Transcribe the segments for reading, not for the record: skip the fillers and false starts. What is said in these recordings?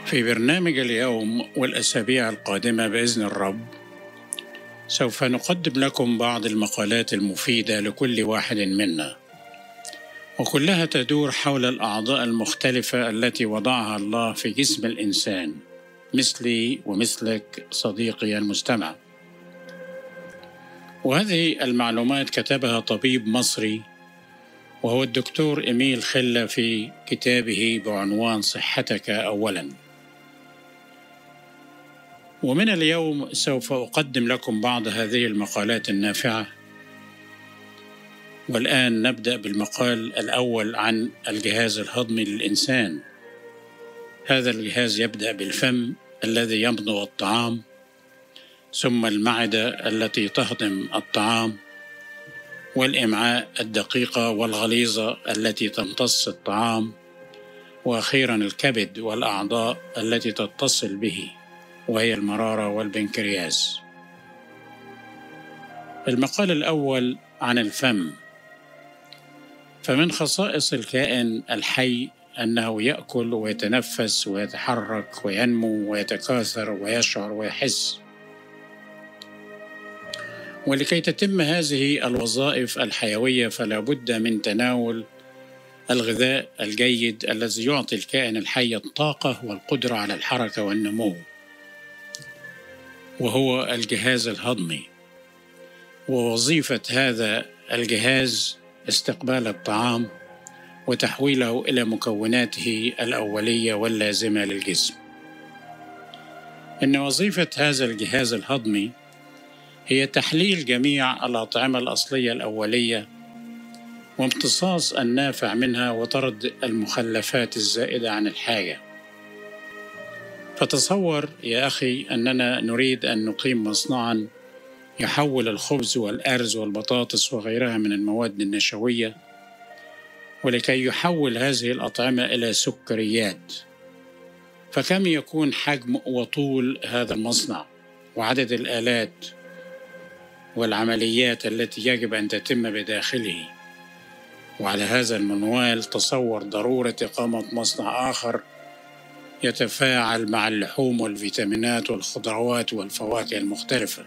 في برنامج اليوم والأسابيع القادمة بإذن الرب سوف نقدم لكم بعض المقالات المفيدة لكل واحد منا، وكلها تدور حول الأعضاء المختلفة التي وضعها الله في جسم الإنسان، مثلي ومثلك صديقي المستمع. وهذه المعلومات كتبها طبيب مصري وهو الدكتور إيميل خلة في كتابه بعنوان صحتك أولاً. ومن اليوم سوف أقدم لكم بعض هذه المقالات النافعة. والآن نبدأ بالمقال الأول عن الجهاز الهضمي للإنسان. هذا الجهاز يبدأ بالفم الذي يمضغ الطعام، ثم المعدة التي تهضم الطعام، والأمعاء الدقيقة والغليظة التي تمتص الطعام، وأخيرا الكبد والأعضاء التي تتصل به وهي المرارة والبنكرياس. المقال الأول عن الفم. فمن خصائص الكائن الحي أنه يأكل ويتنفس ويتحرك وينمو ويتكاثر ويشعر ويحس. ولكي تتم هذه الوظائف الحيوية فلا بد من تناول الغذاء الجيد الذي يعطي الكائن الحي الطاقة والقدرة على الحركة والنمو، وهو الجهاز الهضمي. ووظيفة هذا الجهاز استقبال الطعام وتحويله إلى مكوناته الأولية واللازمة للجسم. إن وظيفة هذا الجهاز الهضمي هي تحليل جميع الأطعمة الأصلية الأولية وامتصاص النافع منها وطرد المخلفات الزائدة عن الحاجة. فتصور يا أخي أننا نريد أن نقيم مصنعاً يحول الخبز والأرز والبطاطس وغيرها من المواد النشوية، ولكي يحول هذه الأطعمة إلى سكريات. فكم يكون حجم وطول هذا المصنع وعدد الآلات والعمليات التي يجب أن تتم بداخله؟ وعلى هذا المنوال تصور ضرورة إقامة مصنع آخر يتفاعل مع اللحوم والفيتامينات والخضروات والفواكه المختلفة.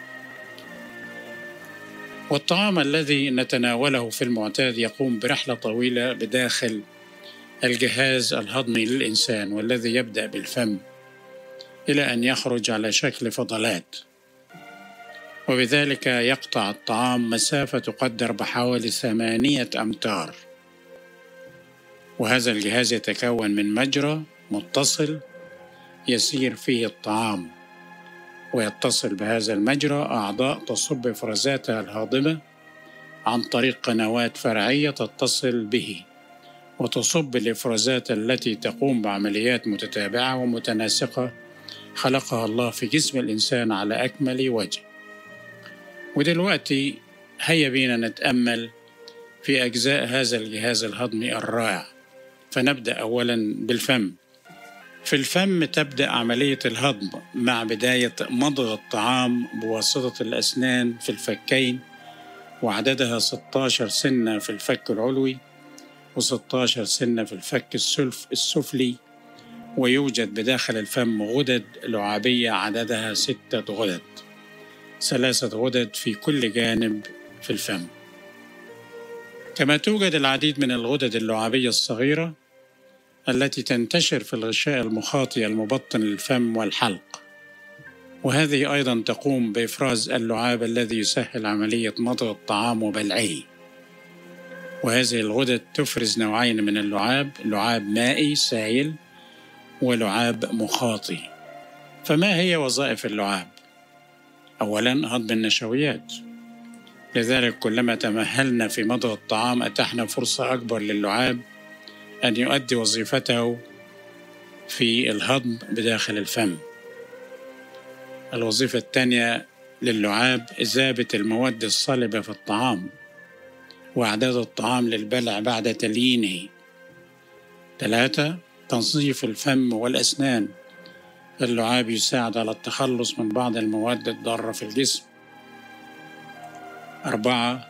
والطعام الذي نتناوله في المعتاد يقوم برحلة طويلة بداخل الجهاز الهضمي للإنسان، والذي يبدأ بالفم إلى أن يخرج على شكل فضلات، وبذلك يقطع الطعام مسافة تقدر بحوالي 8 أمتار. وهذا الجهاز يتكون من مجرى متصل يسير فيه الطعام، ويتصل بهذا المجرى أعضاء تصب إفرازاتها الهاضمة عن طريق قنوات فرعية تتصل به، وتصب الإفرازات التي تقوم بعمليات متتابعة ومتناسقة خلقها الله في جسم الإنسان على أكمل وجه. ودلوقتي هيا بينا نتأمل في أجزاء هذا الجهاز الهضمي الرائع. فنبدأ أولا بالفم. في الفم تبدأ عملية الهضم مع بداية مضغ الطعام بواسطة الأسنان في الفكين، وعددها 16 سنة في الفك العلوي و16 سنة في الفك السفلي. ويوجد بداخل الفم غدد لعابية عددها 6 غدد، 3 غدد في كل جانب في الفم. كما توجد العديد من الغدد اللعابية الصغيرة التي تنتشر في الغشاء المخاطي المبطن للفم والحلق، وهذه أيضا تقوم بإفراز اللعاب الذي يسهل عملية مضغ الطعام وبلعه. وهذه الغدد تفرز نوعين من اللعاب، لعاب مائي سائل ولعاب مخاطي. فما هي وظائف اللعاب؟ أولا هضم النشويات، لذلك كلما تمهلنا في مضغ الطعام أتحنا فرصة أكبر للعاب أن يؤدي وظيفته في الهضم بداخل الفم. الوظيفة الثانية للعاب إذابة المواد الصلبة في الطعام وإعداد الطعام للبلع بعد تليينه. 3 تنظيف الفم والأسنان. اللعاب يساعد على التخلص من بعض المواد الضارة في الجسم. 4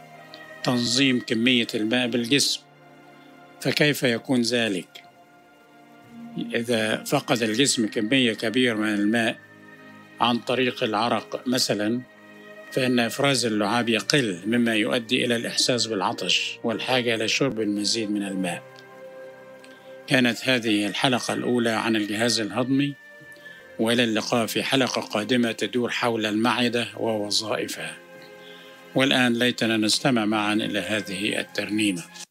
تنظيم كمية الماء بالجسم. فكيف يكون ذلك؟ إذا فقد الجسم كمية كبيرة من الماء عن طريق العرق مثلا، فإن إفراز اللعاب يقل، مما يؤدي إلى الإحساس بالعطش والحاجة إلى شرب المزيد من الماء. كانت هذه الحلقة الأولى عن الجهاز الهضمي، وإلى اللقاء في حلقة قادمة تدور حول المعدة ووظائفها. والآن ليتنا نستمع معا إلى هذه الترنيمة.